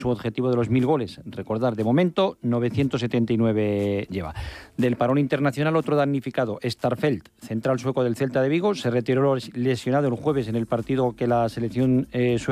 su objetivo de los 1.000 goles. Recordar, de momento, 979 lleva. Del parón internacional, otro damnificado, Starfelt, central sueco del Celta de Vigo, se retiró lesionado el jueves en el partido que la selección sueca